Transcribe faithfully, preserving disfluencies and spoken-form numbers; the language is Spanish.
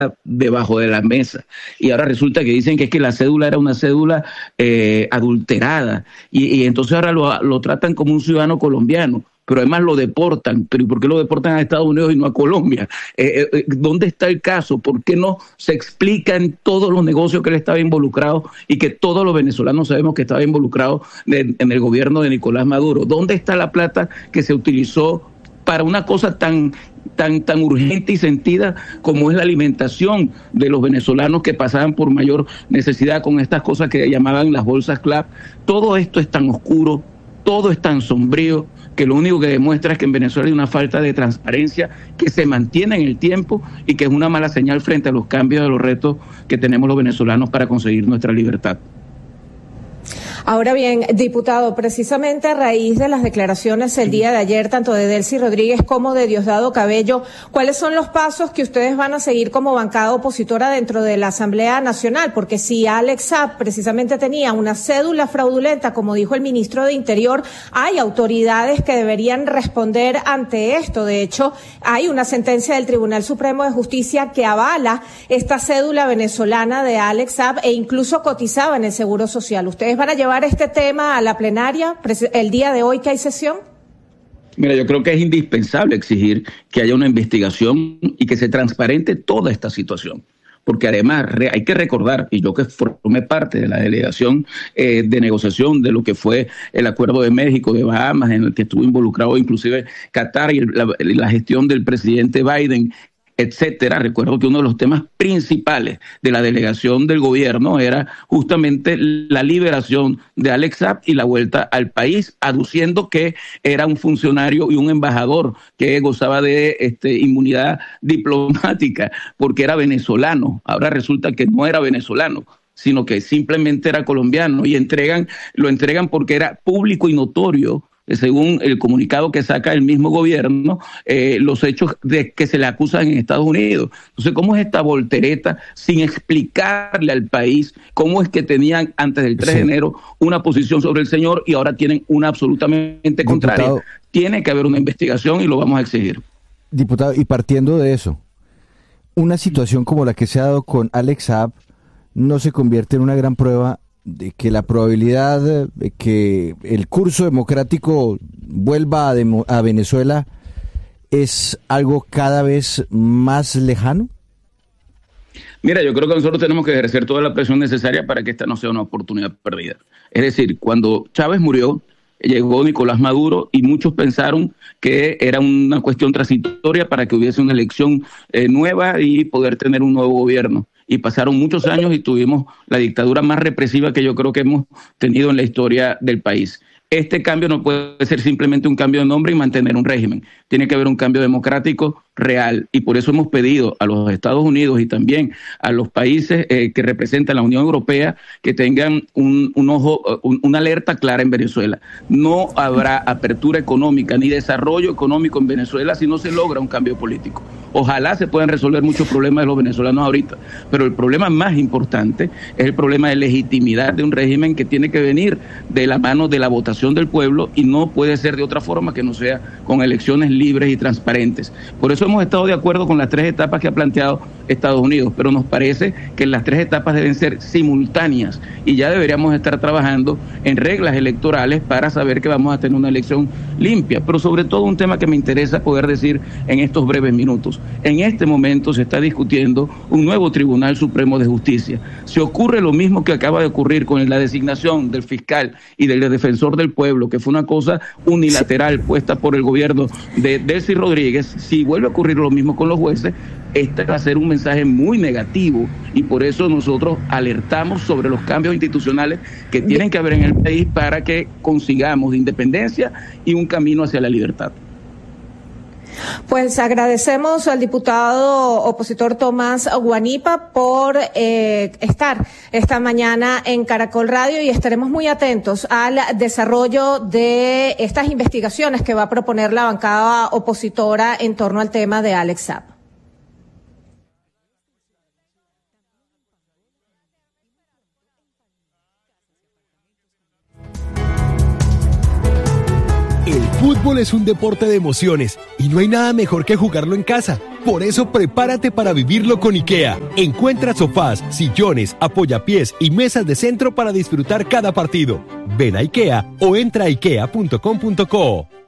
debajo de la mesa. Y ahora resulta que dicen que es que la cédula era una cédula eh, adulterada. Y, y entonces ahora lo, lo tratan como un ciudadano colombiano. Pero además lo deportan. ¿Pero y por qué lo deportan a Estados Unidos y no a Colombia? Eh, eh, ¿Dónde está el caso? ¿Por qué no se explica en todos los negocios que él estaba involucrado y que todos los venezolanos sabemos que estaba involucrado en, en el gobierno de Nicolás Maduro? ¿Dónde está la plata que se utilizó para una cosa tan tan tan urgente y sentida como es la alimentación de los venezolanos que pasaban por mayor necesidad con estas cosas que llamaban las bolsas CLAP? Todo esto es tan oscuro, todo es tan sombrío, que lo único que demuestra es que en Venezuela hay una falta de transparencia que se mantiene en el tiempo y que es una mala señal frente a los cambios de los retos que tenemos los venezolanos para conseguir nuestra libertad. Ahora bien, diputado, precisamente a raíz de las declaraciones el día de ayer, tanto de Delcy Rodríguez como de Diosdado Cabello, ¿cuáles son los pasos que ustedes van a seguir como bancada opositora dentro de la Asamblea Nacional? Porque si Alex Saab precisamente tenía una cédula fraudulenta, como dijo el ministro de Interior, hay autoridades que deberían responder ante esto. De hecho, hay una sentencia del Tribunal Supremo de Justicia que avala esta cédula venezolana de Alex Saab e incluso cotizaba en el Seguro Social. ¿Ustedes van a llevar este tema a la plenaria el día de hoy que hay sesión? Mira, yo creo que es indispensable exigir que haya una investigación y que se transparente toda esta situación. Porque además hay que recordar, y yo que formé parte de la delegación eh, de negociación de lo que fue el Acuerdo de México, de Bahamas, en el que estuvo involucrado inclusive Qatar y la, la gestión del presidente Biden, etcétera. Recuerdo que uno de los temas principales de la delegación del gobierno era justamente la liberación de Alex Saab y la vuelta al país, aduciendo que era un funcionario y un embajador que gozaba de este, inmunidad diplomática porque era venezolano. Ahora resulta que no era venezolano, sino que simplemente era colombiano, y entregan, lo entregan porque era público y notorio, según el comunicado que saca el mismo gobierno, eh, los hechos de que se le acusan en Estados Unidos. Entonces, ¿cómo es esta voltereta sin explicarle al país cómo es que tenían antes del tres de enero una posición sobre el señor y ahora tienen una absolutamente contraria? Diputado, tiene que haber una investigación y lo vamos a exigir. Diputado, y partiendo de eso, una situación como la que se ha dado con Alex Saab no se convierte en una gran prueba de que la probabilidad de que el curso democrático vuelva a, demo, a Venezuela es algo cada vez más lejano? Mira, yo creo que nosotros tenemos que ejercer toda la presión necesaria para que esta no sea una oportunidad perdida. Es decir, cuando Chávez murió, llegó Nicolás Maduro y muchos pensaron que era una cuestión transitoria para que hubiese una elección eh, nueva y poder tener un nuevo gobierno. Y pasaron muchos años y tuvimos la dictadura más represiva que yo creo que hemos tenido en la historia del país. Este cambio no puede ser simplemente un cambio de nombre y mantener un régimen. Tiene que haber un cambio democrático real, y por eso hemos pedido a los Estados Unidos y también a los países eh, que representan la Unión Europea que tengan un, un ojo, un, una alerta clara en Venezuela. No habrá apertura económica ni desarrollo económico en Venezuela si no se logra un cambio político. Ojalá se puedan resolver muchos problemas de los venezolanos ahorita, pero el problema más importante es el problema de legitimidad de un régimen que tiene que venir de la mano de la votación del pueblo, y no puede ser de otra forma que no sea con elecciones libres y transparentes. Por eso hemos estado de acuerdo con las tres etapas que ha planteado Estados Unidos, pero nos parece que las tres etapas deben ser simultáneas y ya deberíamos estar trabajando en reglas electorales para saber que vamos a tener una elección limpia. Pero sobre todo un tema que me interesa poder decir en estos breves minutos. En este momento se está discutiendo un nuevo Tribunal Supremo de Justicia. Si ocurre lo mismo que acaba de ocurrir con la designación del fiscal y del defensor del pueblo, que fue una cosa unilateral puesta por el gobierno de Delcy Rodríguez, si vuelve a ocurrir lo mismo con los jueces, este va a ser un mensaje muy negativo, y por eso nosotros alertamos sobre los cambios institucionales que tienen que haber en el país para que consigamos independencia y un camino hacia la libertad. Pues agradecemos al diputado opositor Tomás Guanipa por eh, estar esta mañana en Caracol Radio, y estaremos muy atentos al desarrollo de estas investigaciones que va a proponer la bancada opositora en torno al tema de Alex Saab. El fútbol es un deporte de emociones y no hay nada mejor que jugarlo en casa. Por eso prepárate para vivirlo con IKEA. Encuentra sofás, sillones, apoyapiés y mesas de centro para disfrutar cada partido. Ven a IKEA o entra a ikea punto com punto co.